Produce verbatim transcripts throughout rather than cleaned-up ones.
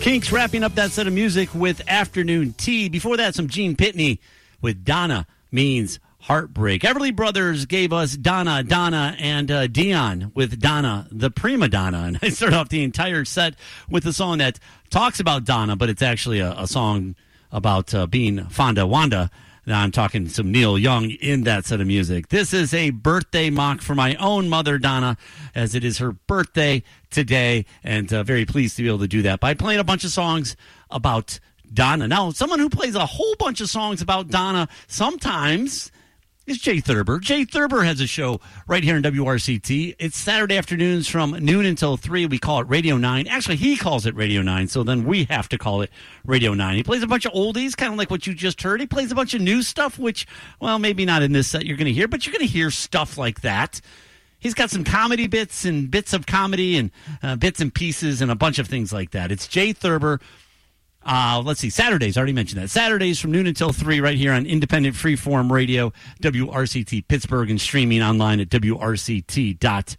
Kinks wrapping up that set of music with Afternoon Tea. Before that, some Gene Pitney with Donna Means Heartbreak. Everly Brothers gave us Donna, Donna, and uh, Dion with Donna, the Prima Donna. And I started off the entire set with a song that talks about Donna, but it's actually a, a song about uh, being Fonda Wanda. Now I'm talking some Neil Young in that set of music. This is a birthday mock for my own mother, Donna, as it is her birthday today, and uh, very pleased to be able to do that by playing a bunch of songs about Donna. Now, someone who plays a whole bunch of songs about Donna sometimes is Jay Thurber. Jay Thurber has a show right here in W R C T. It's Saturday afternoons from noon until three. We call it Radio nine. Actually, he calls it Radio nine, so then we have to call it Radio nine. He plays a bunch of oldies, kind of like what you just heard. He plays a bunch of new stuff, which, well, maybe not in this set you're going to hear, but you're going to hear stuff like that. He's got some comedy bits and bits of comedy and uh, bits and pieces and a bunch of things like that. It's Jay Thurber. Uh, let's see, Saturdays, I already mentioned that. Saturdays from noon until three right here on Independent Freeform Radio, W R C T Pittsburgh, and streaming online at W R C T dot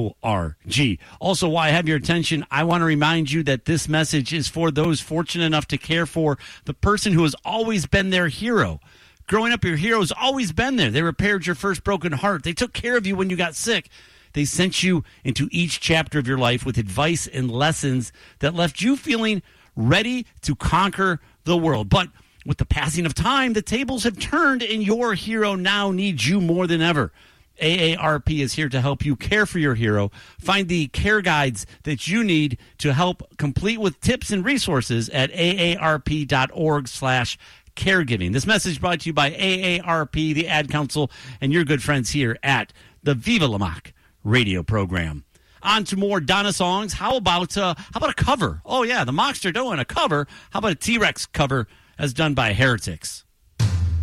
org. Also, while I have your attention, I want to remind you that this message is for those fortunate enough to care for the person who has always been their hero. Growing up, your hero's always been there. They repaired your first broken heart. They took care of you when you got sick. They sent you into each chapter of your life with advice and lessons that left you feeling ready to conquer the world. But with the passing of time, the tables have turned, and your hero now needs you more than ever. A A R P is here to help you care for your hero. Find the care guides that you need to help, complete with tips and resources at A A R P dot org slash caregiving. This message brought to you by A A R P, the Ad Council, and your good friends here at the Viva La Mock radio program. On to more Donna songs. How about uh, how about a cover? Oh, yeah, the Mockster doing a cover. How about a T-Rex cover as done by Heretics?